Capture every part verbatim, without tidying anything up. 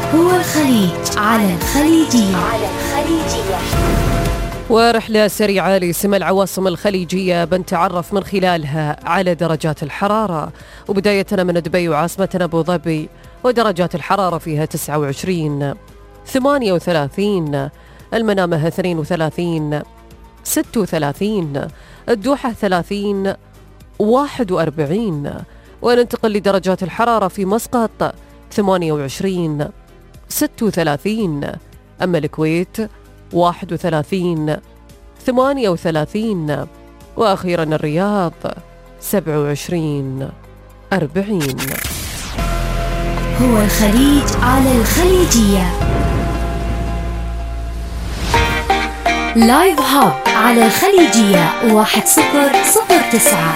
هو الخليج على الخليجية. على الخليجية. ورحلة سريعة لسمى العواصم الخليجية بنتعرف من خلالها على درجات الحرارة، وبداية من دبي وعاصمتنا أبو ظبي، ودرجات الحرارة فيها تسعة وعشرين، ثمانية وثلاثين، المنامة اثنين وثلاثين، ستة وثلاثين، الدوحة ثلاثين، واحد وأربعين. وننتقل لدرجات الحرارة في مسقط ثمانية وعشرين، ستة وثلاثين، أما الكويت واحد وثلاثين، ثمانية وثلاثين، وأخيرا الرياض سبعة وعشرين، أربعين. هو الخليج على الخليجية. لايف هاب على الخليجية واحد صفر صفر تسعة.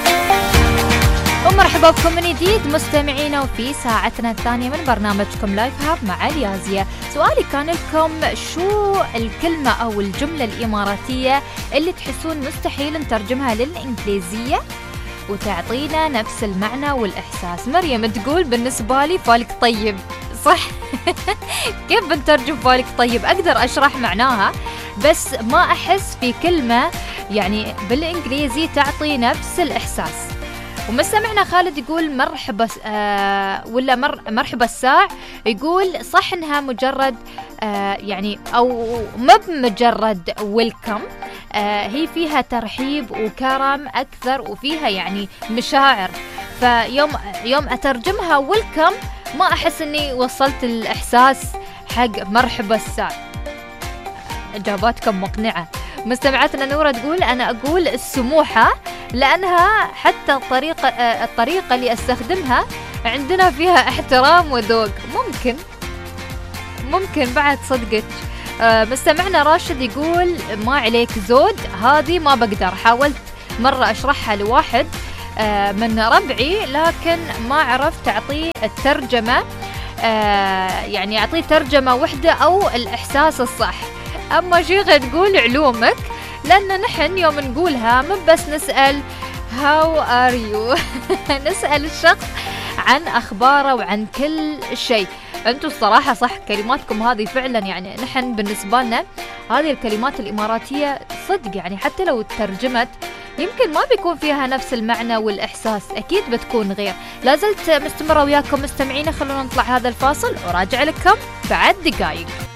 ومرحبا بكم من جديد مستمعينا وفي ساعتنا الثانية من برنامجكم لايف هاب مع اليازية. سؤالي كان لكم شو الكلمة أو الجملة الإماراتية اللي تحسون مستحيل نترجمها للإنجليزية وتعطينا نفس المعنى والإحساس؟ مريم تقول بالنسبة لي فالك طيب. صح. كيف بنترجم فالك طيب؟ أقدر أشرح معناها بس ما أحس في كلمة يعني بالإنجليزي تعطي نفس الإحساس. ومستمعنا خالد يقول مرحبا آه ولا مر مرحبا الساع، يقول صح انها مجرد آه يعني او ما بمجرد ويلكم، آه هي فيها ترحيب وكرم اكثر وفيها يعني مشاعر، فيوم يوم اترجمها ويلكم ما احس اني وصلت الاحساس حق مرحبا الساع. اجاباتكم مقنعة. مستمعتنا نورة تقول أنا أقول السموحة لأنها حتى الطريقة الطريقة اللي أستخدمها عندنا فيها احترام وذوق. ممكن ممكن بعد صدقك. مستمعنا راشد يقول ما عليك زود، هذه ما بقدر، حاولت مرة أشرحها لواحد من ربعي لكن ما عرفت أعطيه الترجمة، يعني أعطيه ترجمة وحدة أو الإحساس الصح. أما شيخة تقول علومك، لأن نحن يوم نقولها مو بس نسأل how are you نسأل الشخص عن أخباره وعن كل شيء. أنتوا الصراحة صح، كلماتكم هذه فعلا يعني نحن بالنسبة لنا هذه الكلمات الإماراتية صدق يعني حتى لو ترجمت يمكن ما بيكون فيها نفس المعنى والإحساس، أكيد بتكون غير. لازلت مستمرة وياكم مستمعين، خلونا نطلع هذا الفاصل وراجع لكم بعد دقايق.